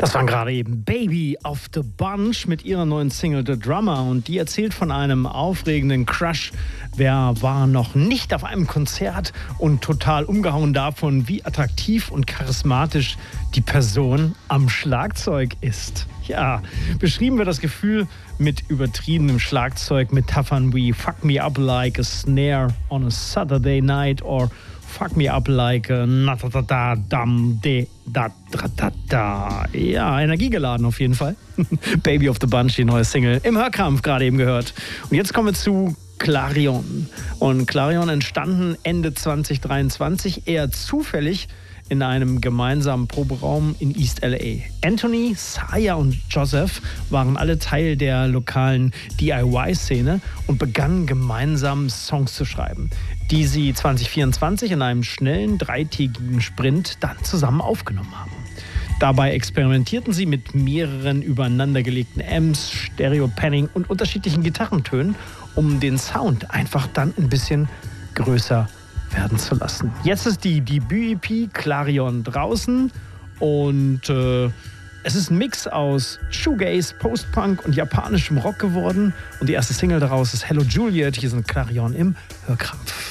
Das waren gerade eben Baby of the Bunch mit ihrer neuen Single The Drummer und die erzählt von einem aufregenden Crush. Wer war noch nicht auf einem Konzert und total umgehauen davon, wie attraktiv und charismatisch die Person am Schlagzeug ist? Ja, beschrieben wird das Gefühl mit übertriebenem Schlagzeug, Metaphern wie Fuck me up like a snare on a Saturday night or Fuck me up like a na-da-da-dam-de-da-da-da. Ja, energiegeladen auf jeden Fall. Baby of the Bunch, die neue Single. Im Hörkrampf gerade eben gehört. Und jetzt kommen wir zu Clarion. Und Clarion entstanden Ende 2023 eher zufällig in einem gemeinsamen Proberaum in East LA. Anthony, Saya und Joseph waren alle Teil der lokalen DIY-Szene und begannen gemeinsam Songs zu schreiben, die sie 2024 in einem schnellen, dreitägigen Sprint dann zusammen aufgenommen haben. Dabei experimentierten sie mit mehreren übereinandergelegten Amps, Stereo-Panning und unterschiedlichen Gitarrentönen, um den Sound einfach dann ein bisschen größer werden zu lassen. Jetzt ist die Debüt-EP Clarion draußen und es ist ein Mix aus Shoegaze, Post-Punk und japanischem Rock geworden und die erste Single daraus ist Hello Juliet. Hier sind Clarion im Hörkrampf.